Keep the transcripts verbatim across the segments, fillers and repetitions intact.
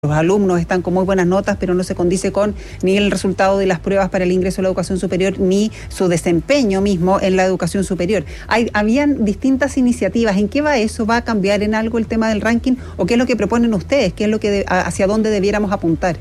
los alumnos están con muy buenas notas, pero no se condice con ni el resultado de las pruebas para el ingreso a la educación superior, ni su desempeño mismo en la educación superior. Hay, habían distintas iniciativas. ¿En qué va eso? ¿Va a cambiar en algo el tema del ranking? ¿O qué es lo que proponen ustedes? ¿Qué es lo que de, hacia dónde debiéramos apuntar?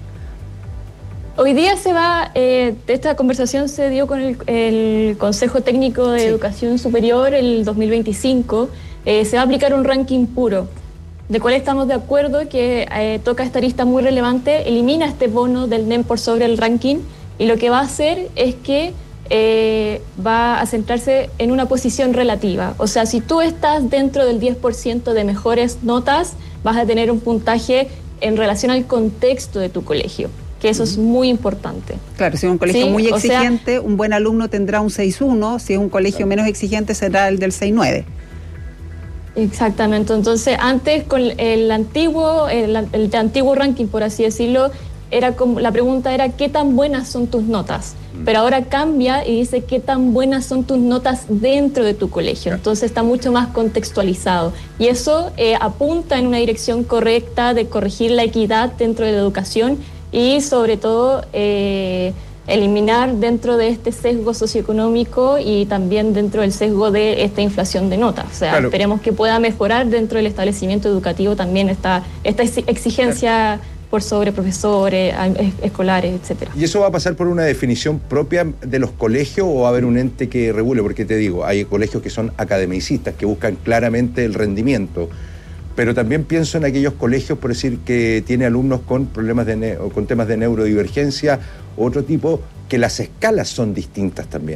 Hoy día se va, eh, esta conversación se dio con el, el Consejo Técnico de sí. Educación Superior el dos mil veinticinco. Eh, se va a aplicar un ranking puro, de cual estamos de acuerdo que eh, toca esta arista muy relevante, elimina este bono del N E M por sobre el ranking, y lo que va a hacer es que eh, va a centrarse en una posición relativa. O sea, si tú estás dentro del diez por ciento de mejores notas, vas a tener un puntaje en relación al contexto de tu colegio, que eso es muy importante. Claro, si es un colegio ¿Sí? muy exigente, o sea, un buen alumno tendrá un seis uno, si es un colegio menos exigente será el del seis nueve. Exactamente, entonces antes con el antiguo, el, el antiguo ranking, por así decirlo, era como, la pregunta era ¿qué tan buenas son tus notas? Pero ahora cambia y dice ¿qué tan buenas son tus notas dentro de tu colegio? Entonces está mucho más contextualizado, y eso eh, apunta en una dirección correcta de corregir la equidad dentro de la educación y sobre todo eh, eliminar dentro de este sesgo socioeconómico y también dentro del sesgo de esta inflación de notas. O sea, claro, esperemos que pueda mejorar dentro del establecimiento educativo también esta, esta exigencia claro. por sobre profesores, escolares, etcétera. ¿Y eso va a pasar por una definición propia de los colegios o va a haber un ente que regule? Porque te digo, hay colegios que son academicistas, que buscan claramente el rendimiento, pero también pienso en aquellos colegios, por decir, que tiene alumnos con problemas de ne- o con temas de neurodivergencia o otro tipo, que las escalas son distintas también.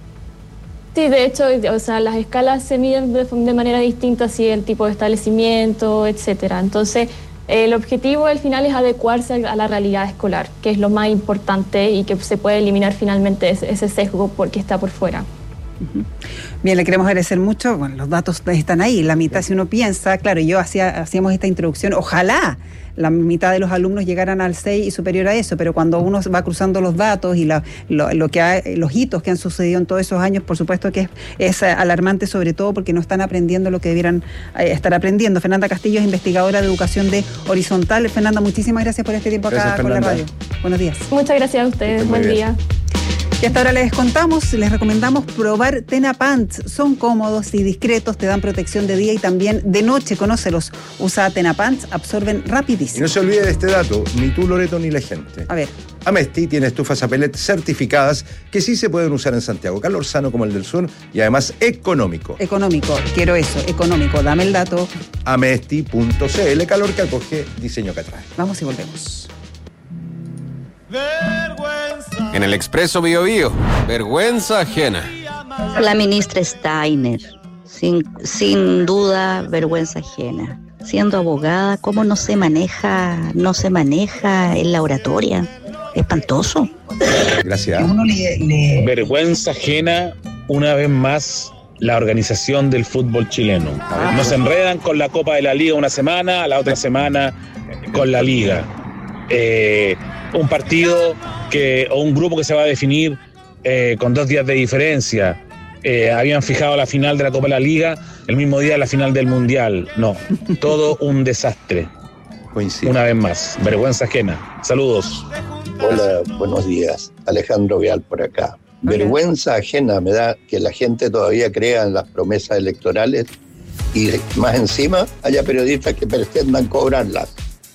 Sí, de hecho, o sea, las escalas se miden de, de manera distinta, así el tipo de establecimiento, etcétera. Entonces, eh, el objetivo al final es adecuarse a la realidad escolar, que es lo más importante y que se puede eliminar finalmente ese, ese sesgo porque está por fuera. Uh-huh. Bien, le queremos agradecer mucho. Bueno, los datos están ahí, la mitad, si uno piensa, claro, yo hacía, hacíamos esta introducción, ojalá la mitad de los alumnos llegaran al seis y superior a eso, pero cuando uno va cruzando los datos y la, lo, lo que ha, los hitos que han sucedido en todos esos años, por supuesto que es, es alarmante, sobre todo porque no están aprendiendo lo que debieran eh, estar aprendiendo. Fernanda Castillo es investigadora de educación de Horizontal. Fernanda, muchísimas gracias por este tiempo gracias, acá con Fernanda. la radio. Buenos días. Muchas gracias a ustedes, buen día. Y hasta ahora les contamos, les recomendamos probar Tena Pants. Son cómodos y discretos, te dan protección de día y también de noche. Conócelos. Usa Tena Pants, absorben rapidísimo. Y no se olvide de este dato, ni tú, Loreto, ni la gente. A ver. Amesti tiene estufas a pellet certificadas que sí se pueden usar en Santiago. Calor sano como el del sur y además económico. Económico, quiero eso, económico. Dame el dato. Amesti punto cl, calor que acoge, diseño que atrae. Vamos y volvemos. Vergüenza. En el Expreso Bio Bio, vergüenza ajena. La ministra Steiner, sin, sin duda, vergüenza ajena. Siendo abogada, ¿cómo no se maneja, no se maneja en la oratoria? Espantoso. Gracias. Uno le, le... Vergüenza ajena, una vez más, la organización del fútbol chileno. Nos enredan con la Copa de la Liga una semana, la otra semana con la Liga. Eh, un partido que o un grupo que se va a definir eh, con dos días de diferencia. Eh, habían fijado la final de la Copa de la Liga el mismo día de la final del Mundial. No, todo un desastre. Coincido. Una vez más, vergüenza ajena. Saludos. Hola, buenos días. Alejandro Vial por acá. Hola. Vergüenza ajena me da que la gente todavía crea en las promesas electorales y más encima haya periodistas que pretendan cobrarlas.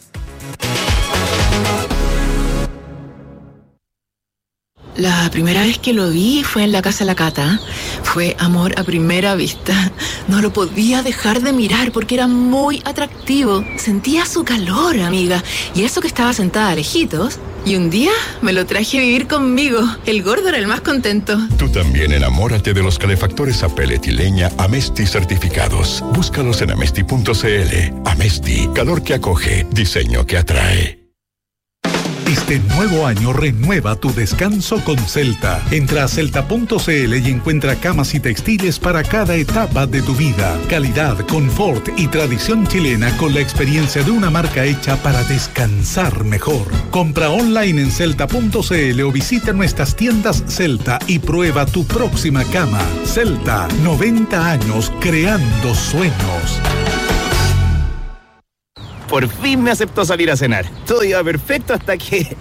La primera vez que lo vi fue en la casa de la Cata. Fue amor a primera vista. No lo podía dejar de mirar porque era muy atractivo. Sentía su calor, amiga. Y eso que estaba sentada lejitos. Y un día me lo traje a vivir conmigo. El gordo era el más contento. Tú también enamórate de los calefactores a pellet y leña Amesti certificados. Búscalos en amesti punto cl. Amesti, calor que acoge, diseño que atrae. Este nuevo año renueva tu descanso con Celta. Entra a celta punto cl y encuentra camas y textiles para cada etapa de tu vida. Calidad, confort y tradición chilena con la experiencia de una marca hecha para descansar mejor. Compra online en celta punto cl o visita nuestras tiendas Celta y prueba tu próxima cama. Celta, noventa años creando sueños. por fin me aceptó salir a cenar. Todo iba perfecto hasta que...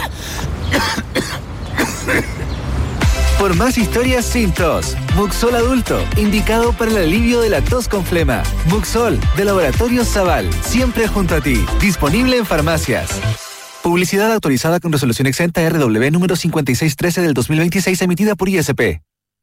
Por más historias sin tos, Muxol Adulto, indicado para el alivio de la tos con flema. Muxol, de Laboratorios Zaval, siempre junto a ti. Disponible en farmacias. Publicidad autorizada con resolución exenta R W número cincuenta y seis trece del dos mil veintiséis, emitida por I S P.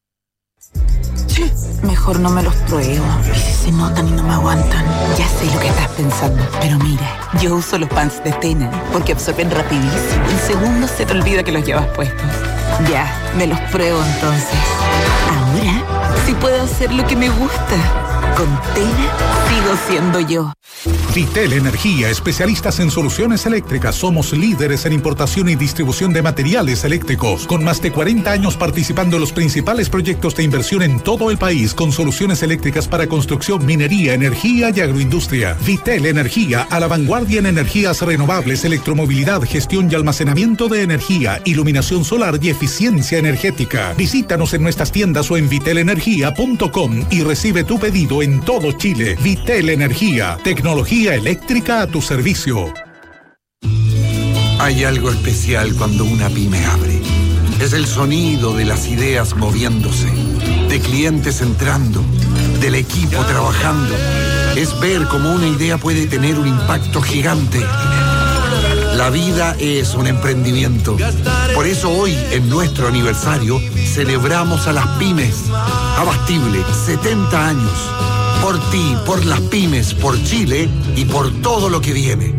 Mejor no me los pruebo. ¿Y si se notan y no me aguantan? Ya sé lo que estás pensando, pero mira, yo uso los pants de Tena porque absorben rapidísimo. En segundos se te olvida que los llevas puestos. Ya, me los pruebo entonces. Ahora sí puedo hacer lo que me gusta. Con Tena sigo siendo yo. Vitel Energía, especialistas en soluciones eléctricas. Somos líderes en importación y distribución de materiales eléctricos, con más de cuarenta años participando en los principales proyectos de inversión en todo el país, con soluciones eléctricas para construcción, minería, energía y agroindustria. Vitel Energía, a la vanguardia en energías renovables, electromovilidad, gestión y almacenamiento de energía, iluminación solar y eficiencia energética. Visítanos en nuestras tiendas o en vitel energía punto com y recibe tu pedido en todo Chile. Vitel Energía, tecnología eléctrica a tu servicio. Hay algo especial cuando una pyme abre. Es el sonido de las ideas moviéndose, de clientes entrando, del equipo trabajando. Es ver cómo una idea puede tener un impacto gigante. La vida es un emprendimiento. Por eso hoy, en nuestro aniversario, celebramos a las pymes. Abastible, setenta años. Por ti, por las pymes, por Chile y por todo lo que viene.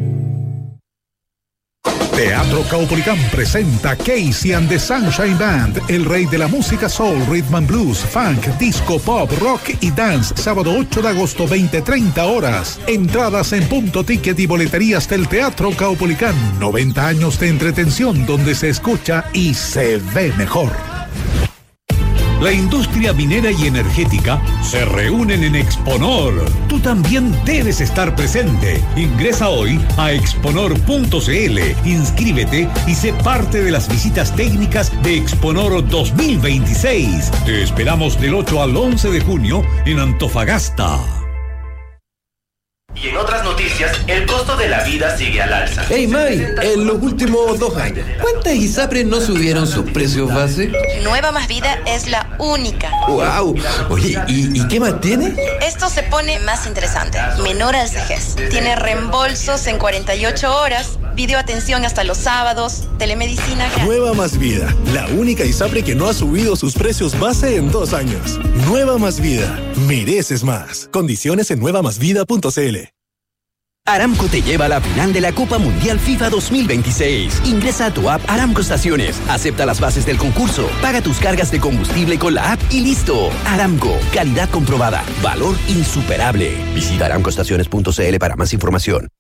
Teatro Caupolicán presenta Casey and the Sunshine Band, el rey de la música soul, rhythm and blues, funk, disco, pop, rock y dance, sábado ocho de agosto, veinte treinta horas. Entradas en Punto Ticket y boleterías del Teatro Caupolicán. noventa años de entretención donde se escucha y se ve mejor. La industria minera y energética se reúnen en Exponor. Tú también debes estar presente. Ingresa hoy a exponor punto c l, inscríbete y sé parte de las visitas técnicas de Exponor dos mil veintiséis. Te esperamos del ocho al once de junio en Antofagasta. Y en otras noticias, el costo de la vida sigue al alza. Hey May, en los últimos dos años, ¿cuántas ISAPRES no subieron sus precios base? Nueva Más Vida es la única. ¡Wow! Oye, ¿y, y qué más tiene? Esto se pone más interesante. Menor al vejez. Tiene reembolsos en cuarenta y ocho horas, videoatención hasta los sábados, telemedicina gratis. Nueva Más Vida, la única ISAPRE que no ha subido sus precios base en dos años. Nueva Más Vida, mereces más. Condiciones en nueva más vida punto c l. Aramco te lleva a la final de la Copa Mundial FIFA dos mil veintiséis. Ingresa a tu app Aramco Estaciones, acepta las bases del concurso, paga tus cargas de combustible con la app y listo. Aramco, calidad comprobada, valor insuperable. Visita aramco estaciones punto c l para más información.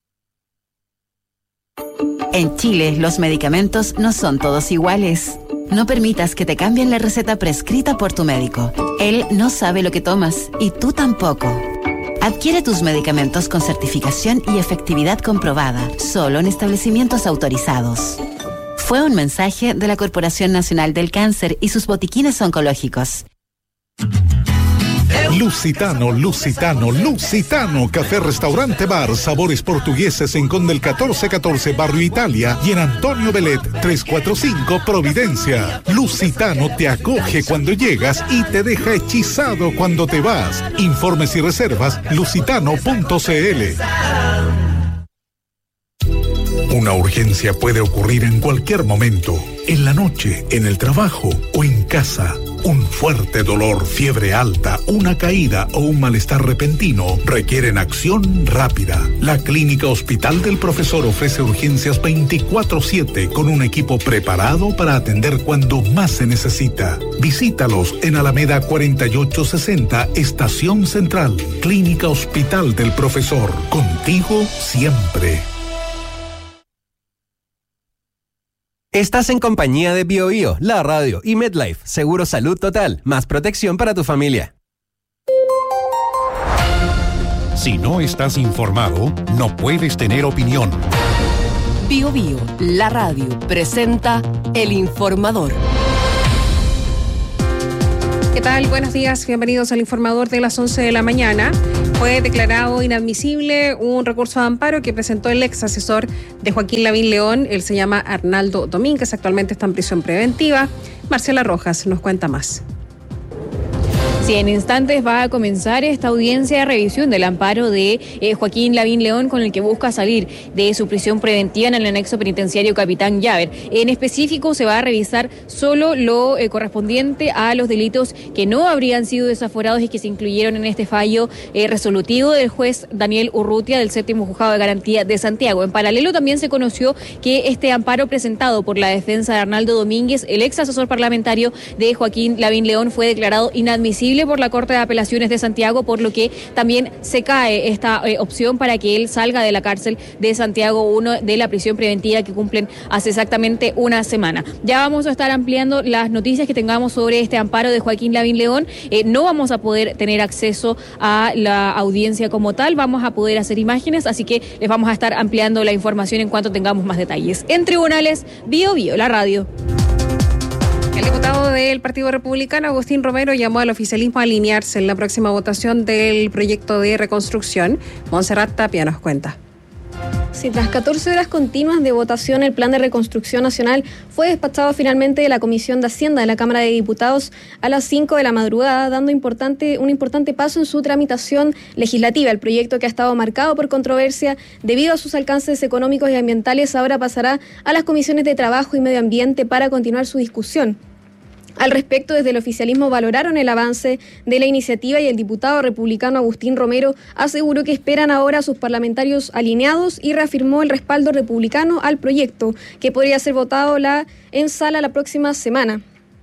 En Chile, los medicamentos no son todos iguales. No permitas que te cambien la receta prescrita por tu médico. Él no sabe lo que tomas y tú tampoco. Adquiere tus medicamentos con certificación y efectividad comprobada, solo en establecimientos autorizados. Fue un mensaje de la Corporación Nacional del Cáncer y sus botiquines oncológicos. Lusitano, Lusitano, Lusitano, café, restaurante, bar, sabores portugueses en Condel catorce catorce, Barrio Italia, y en Antonio Belet trescientos cuarenta y cinco, Providencia. Lusitano te acoge cuando llegas y te deja hechizado cuando te vas. Informes y reservas, lusitano punto c l. Una urgencia puede ocurrir en cualquier momento, en la noche, en el trabajo o en casa. Un fuerte dolor, fiebre alta, una caída o un malestar repentino requieren acción rápida. La Clínica Hospital del Profesor ofrece urgencias veinticuatro siete con un equipo preparado para atender cuando más se necesita. Visítalos en Alameda cuarenta y ocho sesenta, Estación Central. Clínica Hospital del Profesor, contigo siempre. Estás en compañía de BioBio, la radio y MedLife, Seguro Salud Total, más protección para tu familia. Si no estás informado, no puedes tener opinión. BioBio, la radio, presenta El Informador. ¿Qué tal? Buenos días, bienvenidos al Informador de las once de la mañana. Fue declarado inadmisible un recurso de amparo que presentó el ex asesor de Joaquín Lavín León. Él se llama Arnaldo Domínguez, actualmente está en prisión preventiva. Marcela Rojas nos cuenta más. Sí, en instantes va a comenzar esta audiencia de revisión del amparo de eh, Joaquín Lavín León, con el que busca salir de su prisión preventiva en el anexo penitenciario Capitán Llaver. En específico, se va a revisar solo lo eh, correspondiente a los delitos que no habrían sido desaforados y que se incluyeron en este fallo eh, resolutivo del juez Daniel Urrutia del séptimo juzgado de garantía de Santiago. En paralelo, también se conoció que este amparo presentado por la defensa de Arnaldo Domínguez, el ex asesor parlamentario de Joaquín Lavín León, fue declarado inadmisible por la Corte de Apelaciones de Santiago, por lo que también se cae esta eh, opción para que él salga de la cárcel de Santiago uno, de la prisión preventiva que cumplen hace exactamente una semana. Ya vamos a estar ampliando las noticias que tengamos sobre este amparo de Joaquín Lavín León. Eh, no vamos a poder tener acceso a la audiencia como tal, vamos a poder hacer imágenes, así que les vamos a estar ampliando la información en cuanto tengamos más detalles. En Tribunales, Bio Bio, la radio. El diputado del Partido Republicano, Agustín Romero, llamó al oficialismo a alinearse en la próxima votación del proyecto de reconstrucción. Montserrat Tapia nos cuenta. Sí, tras catorce horas continuas de votación, el Plan de Reconstrucción Nacional fue despachado finalmente de la Comisión de Hacienda de la Cámara de Diputados a las cinco de la madrugada, dando importante, un importante paso en su tramitación legislativa. El proyecto, que ha estado marcado por controversia debido a sus alcances económicos y ambientales, ahora pasará a las comisiones de Trabajo y Medio Ambiente para continuar su discusión. Al respecto, desde el oficialismo valoraron el avance de la iniciativa y el diputado republicano Agustín Romero aseguró que esperan ahora a sus parlamentarios alineados y reafirmó el respaldo republicano al proyecto, que podría ser votado la, en sala la próxima semana.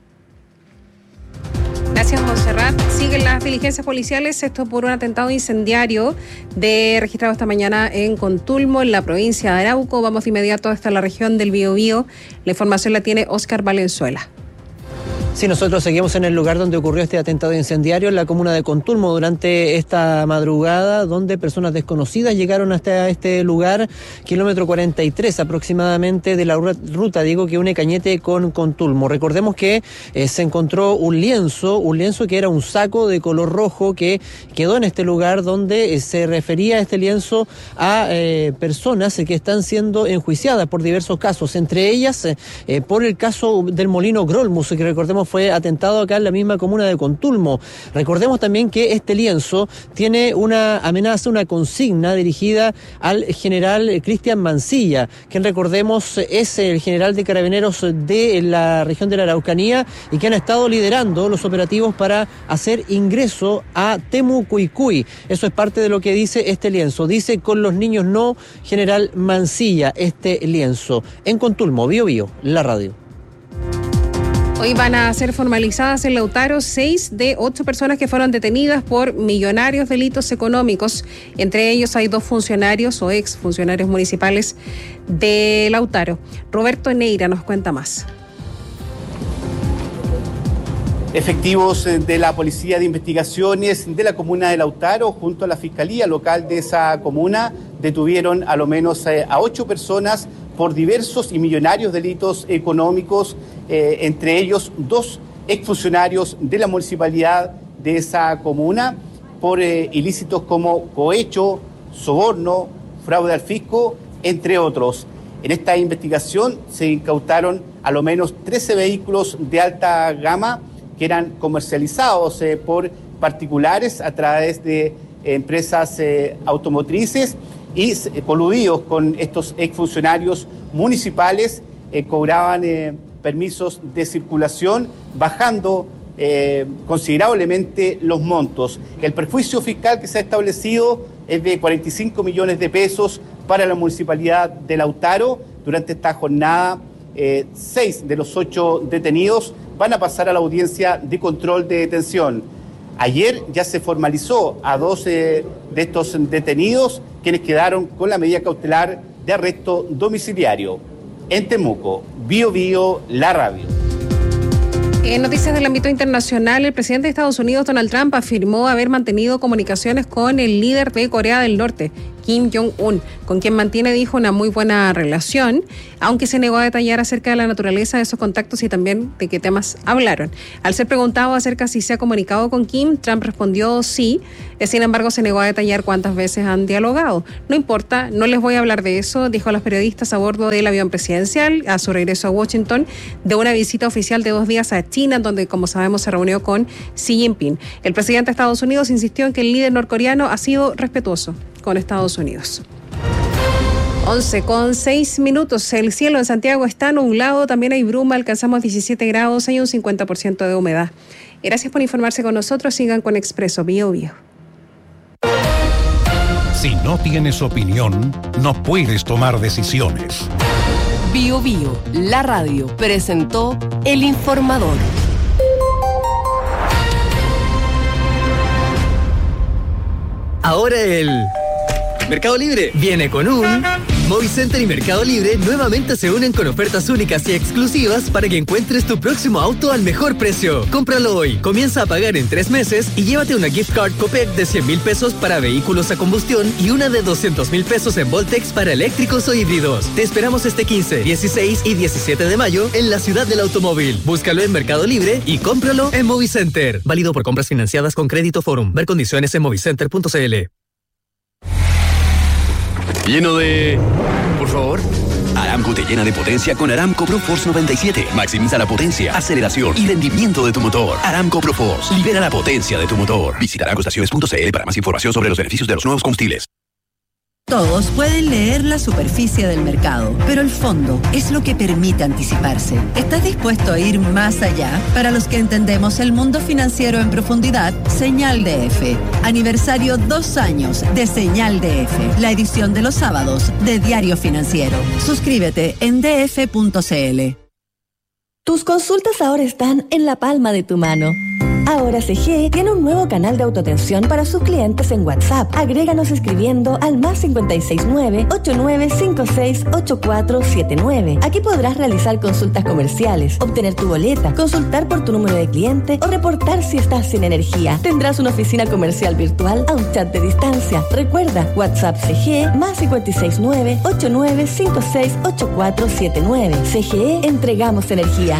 Gracias, Montserrat. Siguen las diligencias policiales, esto por un atentado incendiario de registrado esta mañana en Contulmo, en la provincia de Arauco. Vamos de inmediato hasta la región del Biobío. La información la tiene Óscar Valenzuela. Sí, nosotros seguimos en el lugar donde ocurrió este atentado incendiario en la comuna de Contulmo durante esta madrugada, donde personas desconocidas llegaron hasta este lugar, kilómetro cuarenta y tres aproximadamente de la ruta, digo, que une Cañete con Contulmo. Recordemos que eh, se encontró un lienzo, un lienzo que era un saco de color rojo que quedó en este lugar, donde eh, se refería a este lienzo a eh, personas eh, que están siendo enjuiciadas por diversos casos, entre ellas eh, eh, por el caso del molino Grolmus, que recordemos fue atentado acá en la misma comuna de Contulmo. Recordemos también que este lienzo tiene una amenaza, una consigna dirigida al general Cristian Mancilla, quien, recordemos, es el general de carabineros de la región de la Araucanía y que han estado liderando los operativos para hacer ingreso a Temucuicui. Eso es parte de lo que dice este lienzo. Dice: con los niños no, general Mancilla, este lienzo. En Contulmo, Bio Bio, la radio. Hoy van a ser formalizadas en Lautaro seis de ocho personas que fueron detenidas por millonarios delitos económicos. Entre ellos hay dos funcionarios o ex funcionarios municipales de Lautaro. Roberto Neira nos cuenta más. Efectivos de la Policía de Investigaciones de la comuna de Lautaro, junto a la Fiscalía Local de esa comuna, detuvieron a lo menos a ocho personas por diversos y millonarios delitos económicos, eh, entre ellos dos exfuncionarios de la municipalidad de esa comuna, por eh, ilícitos como cohecho, soborno, fraude al fisco, entre otros. En esta investigación se incautaron a lo menos trece vehículos de alta gama que eran comercializados eh, por particulares a través de eh, empresas eh, automotrices, y eh, coludidos con estos exfuncionarios municipales eh, cobraban eh, permisos de circulación, bajando eh, considerablemente los montos. El perjuicio fiscal que se ha establecido es de cuarenta y cinco millones de pesos para la municipalidad de Lautaro. Durante esta jornada, eh, seis de los ocho detenidos van a pasar a la audiencia de control de detención. Ayer ya se formalizó a doce de estos detenidos, quienes quedaron con la medida cautelar de arresto domiciliario. En Temuco, Bio Bio, la radio. En noticias del ámbito internacional, el presidente de Estados Unidos, Donald Trump, afirmó haber mantenido comunicaciones con el líder de Corea del Norte, Kim Jong-un, con quien mantiene, dijo, una muy buena relación, aunque se negó a detallar acerca de la naturaleza de esos contactos y también de qué temas hablaron. Al ser preguntado acerca si se ha comunicado con Kim, Trump respondió sí, sin embargo se negó a detallar cuántas veces han dialogado. No importa, no les voy a hablar de eso, dijo a los periodistas a bordo del avión presidencial a su regreso a Washington de una visita oficial de dos días a China, donde, como sabemos, se reunió con Xi Jinping. El presidente de Estados Unidos insistió en que el líder norcoreano ha sido respetuoso con Estados Unidos. once con seis minutos. El cielo en Santiago está nublado, también hay bruma, alcanzamos diecisiete grados, hay un cincuenta por ciento de humedad. Gracias por informarse con nosotros, sigan con Expreso Bio Bio. Si no tienes opinión, no puedes tomar decisiones. Bio Bio, la radio, presentó El Informador. Ahora el Mercado Libre viene con un... Movicenter y Mercado Libre nuevamente se unen con ofertas únicas y exclusivas para que encuentres tu próximo auto al mejor precio. Cómpralo hoy, comienza a pagar en tres meses y llévate una gift card Copec de cien mil pesos para vehículos a combustión y una de doscientos mil pesos en Voltex para eléctricos o híbridos. Te esperamos este quince, dieciséis y diecisiete de mayo en la ciudad del automóvil. Búscalo en Mercado Libre y cómpralo en Movicenter. Válido por compras financiadas con Crédito Forum. Ver condiciones en movicenter punto cl. Lleno de... Por favor. Aramco te llena de potencia con Aramco ProForce noventa y siete. Maximiza la potencia, aceleración y rendimiento de tu motor. Aramco ProForce. Libera la potencia de tu motor. Visita aramco estaciones punto cl para más información sobre los beneficios de los nuevos combustibles. Todos pueden leer la superficie del mercado, pero el fondo es lo que permite anticiparse. ¿Estás dispuesto a ir más allá? Para los que entendemos el mundo financiero en profundidad, Señal D F. Aniversario dos años de Señal D F, la edición de los sábados de Diario Financiero. Suscríbete en d f punto cl. Tus consultas ahora están en la palma de tu mano. Ahora C G E tiene un nuevo canal de autoatención para sus clientes en WhatsApp. Agréganos escribiendo al más cinco seis nueve, ocho nueve cinco seis, ocho cuatro siete nueve. Aquí podrás realizar consultas comerciales, obtener tu boleta, consultar por tu número de cliente o reportar si estás sin energía. Tendrás una oficina comercial virtual a un chat de distancia. Recuerda, WhatsApp C G E más cinco seis nueve, ocho nueve cinco seis, ocho cuatro siete nueve. C G E, entregamos energía.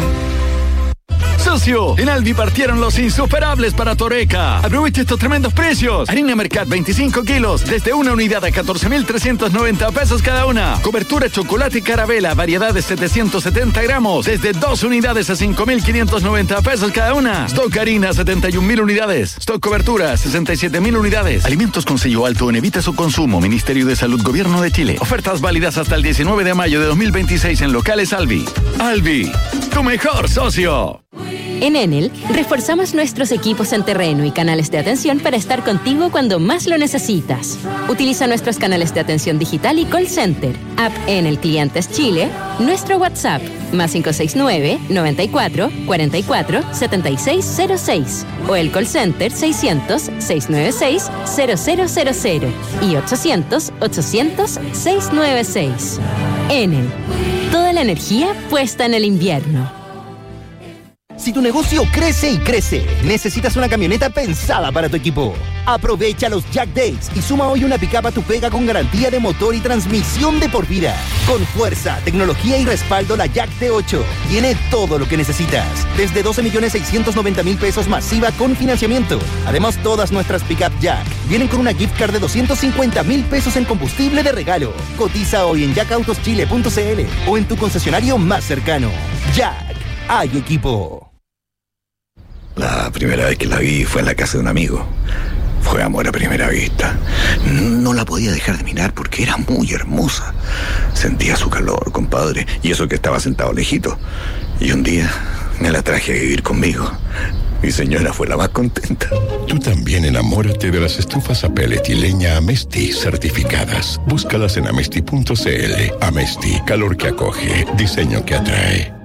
Socio, en Alvi partieron los insuperables para Toreca. Aprovecha estos tremendos precios. Harina Mercat veinticinco kilos, desde una unidad a catorce mil trescientos noventa pesos cada una. Cobertura chocolate Carabela, variedad de setecientos setenta gramos, desde dos unidades a cinco mil quinientos noventa pesos cada una. Stock harina, setenta y un mil unidades. Stock cobertura, sesenta y siete mil unidades. Alimentos con sello alto en Evita su consumo. Ministerio de Salud, Gobierno de Chile. Ofertas válidas hasta el diecinueve de mayo de dos mil veintiséis en locales Alvi. Alvi, tu mejor socio. En Enel, reforzamos nuestros equipos en terreno y canales de atención para estar contigo cuando más lo necesitas. Utiliza nuestros canales de atención digital y call center, app Enel Clientes Chile, nuestro WhatsApp, más cinco seis nueve, noventa y cuatro, cuarenta y cuatro, setenta y seis cero seis, o el call center seiscientos, seiscientos noventa y seis, cero cero cero cero y ochocientos, ochocientos, seiscientos noventa y seis. Enel, toda la energía puesta en el invierno. Si tu negocio crece y crece, necesitas una camioneta pensada para tu equipo. Aprovecha los Jack Days y suma hoy una pickup a tu pega con garantía de motor y transmisión de por vida. Con fuerza, tecnología y respaldo, la Jack T ocho tiene todo lo que necesitas. Desde doce millones seiscientos noventa mil pesos masiva con financiamiento. Además, todas nuestras pickup Jack vienen con una gift card de doscientos cincuenta mil pesos en combustible de regalo. Cotiza hoy en jack autos chile punto cl o en tu concesionario más cercano. Jack, hay equipo. La primera vez que la vi fue en la casa de un amigo. Fue amor a primera vista. No la podía dejar de mirar porque era muy hermosa. Sentía su calor, compadre, y eso que estaba sentado lejito. Y un día me la traje a vivir conmigo. Mi señora fue la más contenta. Tú también enamórate de las estufas a pellet y leña Amesti certificadas. Búscalas en amesti punto cl. Amesti, calor que acoge, diseño que atrae.